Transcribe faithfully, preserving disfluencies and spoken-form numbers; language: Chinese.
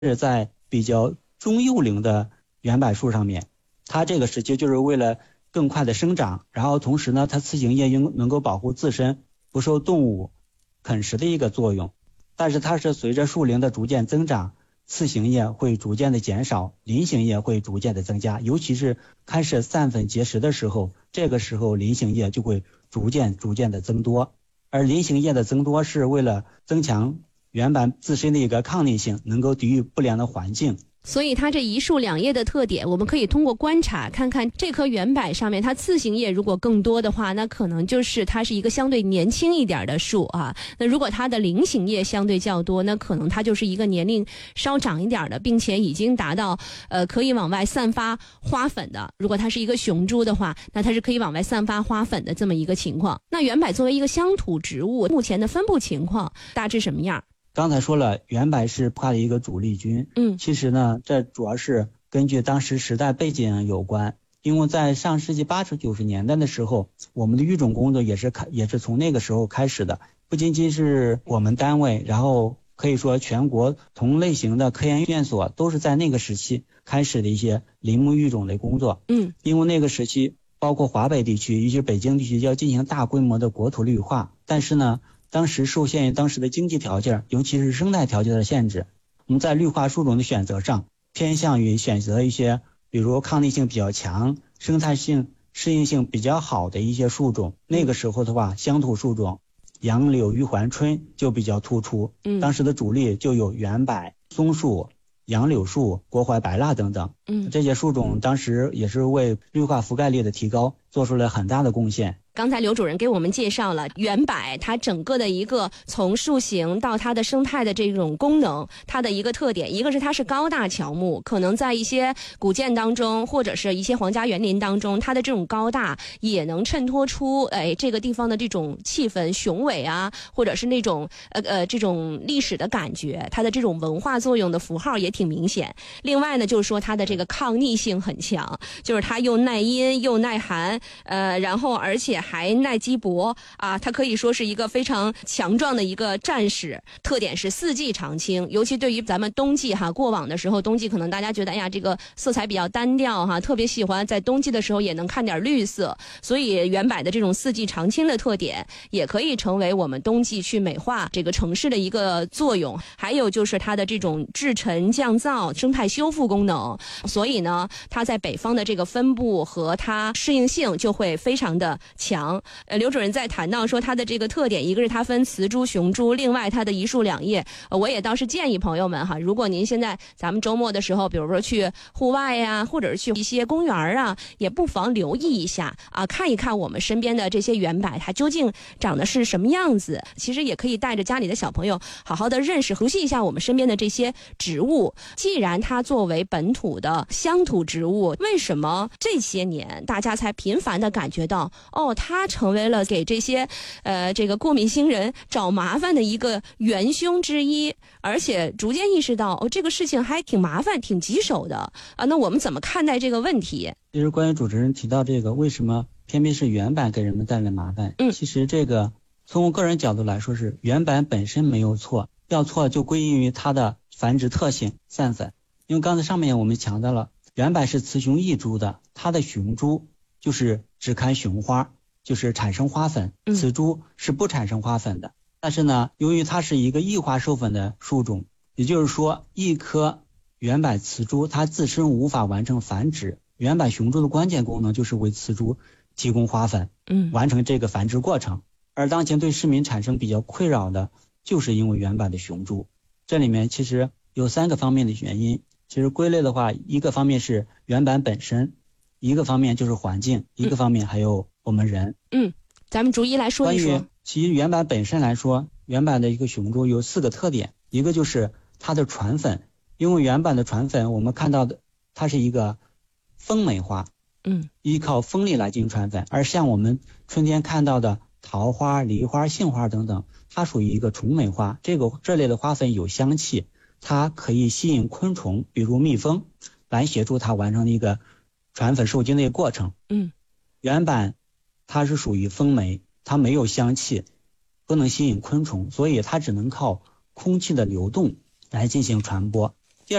是在比较中幼龄的圆柏树上面，它这个时期就是为了更快的生长，然后同时呢，它刺形叶应能够保护自身不受动物啃食的一个作用。但是它是随着树龄的逐渐增长，刺形叶会逐渐的减少，鳞形叶会逐渐的增加，尤其是开始散粉结实的时候，这个时候鳞形叶就会逐渐逐渐的增多。而鳞形叶的增多是为了增强圆柏自身的一个抗逆性，能够抵御不良的环境。 所以它这一树两叶的特点，我们可以通过观察看看这棵圆柏上面它刺形叶如果更多的话，那可能就是它是一个相对年轻一点的树啊。那如果它的鳞形叶相对较多，那可能它就是一个年龄稍长一点的，并且已经达到呃可以往外散发花粉的。如果它是一个雄株的话，那它是可以往外散发花粉的这么一个情况。那圆柏作为一个乡土植物，目前的分布情况大致什么样？ 刚才说了，圆柏是它的一个主力军。 嗯， 其实呢，这主要是根据当时时代背景有关。因为在上世纪八十九十年代的时候，我们的育种工作也是开也是从那个时候开始的。不仅仅是我们单位，然后可以说全国同类型的科研院所都是在那个时期开始的一些林木育种类工作。 嗯， 因为那个时期包括华北地区，尤其是北京地区要进行大规模的国土绿化，但是呢，当时受限于当时的经济条件，尤其是生态条件的限制，我们在绿化树种的选择上偏向于选择一些比如抗逆性比较强、生态性适应性比较好的一些树种。那个时候的话，乡土树种杨柳、玉环春就比较突出。 嗯， 当时的主力就有圆柏、松树、杨柳树、国槐、白蜡等等。 嗯， 这些树种当时也是为绿化覆盖率的提高做出了很大的贡献。 刚才刘主任给我们介绍了圆柏它整个的一个从树形到它的生态的这种功能，它的一个特点，一个是它是高大乔木，可能在一些古建当中或者是一些皇家园林当中，它的这种高大也能衬托出哎这个地方的这种气氛雄伟啊，或者是那种呃呃这种历史的感觉，它的这种文化作用的符号也挺明显。另外呢，就是说它的这个抗逆性很强，就是它又耐阴又耐寒，呃然后而且还耐积薄啊，它可以说是一个非常强壮的一个战士。特点是四季常青，尤其对于咱们冬季哈，过往的时候冬季可能大家觉得哎呀这个色彩比较单调哈，特别喜欢在冬季的时候也能看点绿色，所以圆柏的这种四季常青的特点也可以成为我们冬季去美化这个城市的一个作用。还有就是它的这种制尘降噪、生态修复功能，所以呢它在北方的这个分布和它适应性就会非常的强。呃，刘主任在谈到说它的这个特点，一个是它分雌株、雄株，另外它的一树两叶。呃，我也倒是建议朋友们哈，如果您现在咱们周末的时候，比如说去户外呀，或者是去一些公园啊，也不妨留意一下啊，看一看我们身边的这些圆柏它究竟长得是什么样子。其实也可以带着家里的小朋友好好的认识、熟悉一下我们身边的这些植物。既然它作为本土的乡土植物，为什么这些年大家才频繁的感觉到哦，它成为了给这些呃这个过敏星人找麻烦的一个元凶之一，而且逐渐意识到哦这个事情还挺麻烦、挺棘手的啊。那我们怎么看待这个问题？ 其实关于主持人提到这个，为什么偏偏是圆柏给人们带来麻烦？ 嗯， 其实这个从我个人角度来说，是圆柏本身没有错，要错就归因于它的繁殖特性散粉。因为刚才上面我们强调了，圆柏是雌雄异株的，它的雄株就是只开雄花，就是产生花粉，雌株是不产生花粉的。但是呢，由于它是一个异花授粉的树种，也就是说一棵圆柏雌株它自身无法完成繁殖，圆柏雄株的关键功能就是为雌株提供花粉， 嗯， 完成这个繁殖过程。而当前对市民产生比较困扰的就是因为圆柏的雄株，这里面其实有三个方面的原因。其实归类的话，一个方面是圆柏本身，一个方面就是环境，一个方面还有我们人。 嗯，咱们逐一来说一说。 关于其实圆柏本身来说，圆柏的一个雄株有四个特点，一个就是它的传粉，因为圆柏的传粉我们看到的它是一个风媒花， 嗯， 依靠风力来进行传粉，而像我们春天看到的桃花、梨花、杏花等等，它属于一个虫媒花，这个这类的花粉有香气，它可以吸引昆虫，比如蜜蜂，来协助它完成一个传粉受精的一个过程。 嗯， 圆柏它是属于风媒，它没有香气，不能吸引昆虫，所以它只能靠空气的流动来进行传播。